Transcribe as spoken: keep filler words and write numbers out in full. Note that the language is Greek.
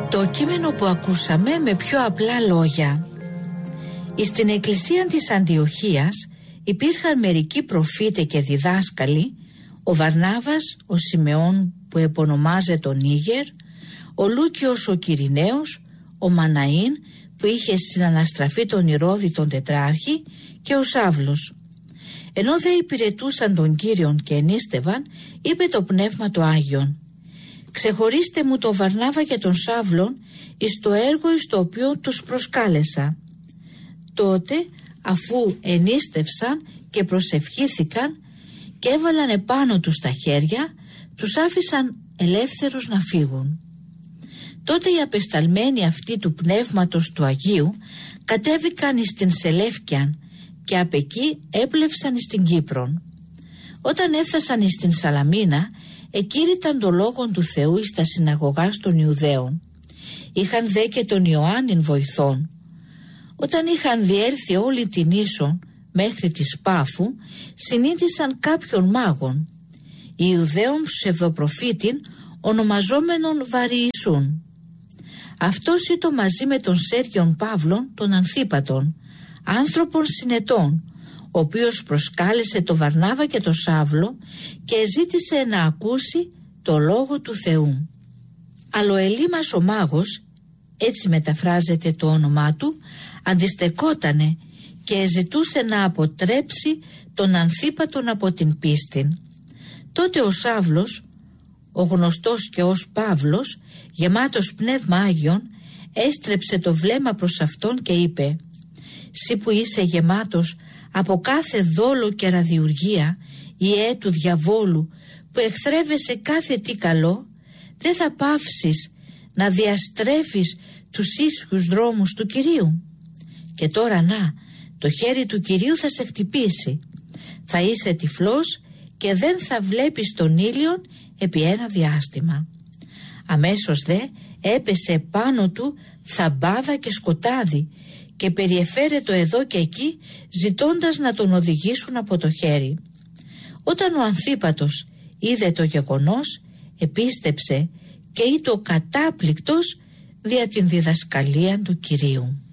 Το κείμενο που ακούσαμε με πιο απλά λόγια. Στην εκκλησία της Αντιοχίας υπήρχαν μερικοί προφήτε και διδάσκαλοι, ο Βαρνάβας, ο Σιμεών που επωνομάζεται ο Νίγερ, ο Λούκιος ο Κυριναίος, ο Μαναΐν που είχε συναναστραφεί τον Ηρώδη τον τετράρχη και ο Σάβλος. Ενώ δε υπηρετούσαν τον Κύριον και ενίστευαν, είπε το Πνεύμα το Άγιον: «Ξεχωρίστε μου τον Βαρνάβα και τον Σάβλον εις το έργο εις το οποίο τους προσκάλεσα». Τότε, αφού ενίστευσαν και προσευχήθηκαν και έβαλαν επάνω τους τα χέρια, τους άφησαν ελεύθερους να φύγουν. Τότε οι απεσταλμένοι αυτοί του Πνεύματος του Αγίου κατέβηκαν εις την Σελεύκιαν και απ' εκεί έπλευσαν εις την Κύπρον. Όταν έφτασαν εις την Σαλαμίνα, εκήρυταν το λόγον του Θεού εις τα συναγωγάς των Ιουδαίων. Είχαν δε και τον Ιωάννην βοηθών. Όταν είχαν διέρθει όλη την ίσον μέχρι της Πάφου, συνείδησαν κάποιον μάγον, Ιουδαίων ψευδοπροφήτην, ονομαζόμενον Βαριησούν. Αυτός ήταν μαζί με τον Σέργιον Παύλον τον Ανθίπατον, άνθρωπον συνετών, ο οποίος προσκάλεσε το Βαρνάβα και το Σάβλο και ζήτησε να ακούσει το λόγο του Θεού. Αλλά ο Ελίμας ο μάγος, έτσι μεταφράζεται το όνομά του, αντιστεκότανε και ζητούσε να αποτρέψει τον Ανθίπατον από την πίστη. Τότε ο Σάβλος, ο γνωστός και ως Παύλος, γεμάτος Πνεύμα Άγιον, έστρεψε το βλέμμα προς αυτόν και είπε: «Συ που είσαι γεμάτος από κάθε δόλο και ραδιουργία, ιέ του διαβόλου, που εχθρεύεσαι κάθε τι καλό, δεν θα πάυσεις να διαστρέφεις τους ίσχυους δρόμους του Κυρίου. Και τώρα να, το χέρι του Κυρίου θα σε χτυπήσει. Θα είσαι τυφλός και δεν θα βλέπεις τον ήλιον επί ένα διάστημα». Αμέσως δε έπεσε πάνω του θαμπάδα και σκοτάδι και περιεφέρετο εδώ και εκεί, ζητώντας να τον οδηγήσουν από το χέρι. Όταν ο Ανθίπατος είδε το γεγονός, επίστεψε και ήτο κατάπληκτος δια την διδασκαλία του Κυρίου.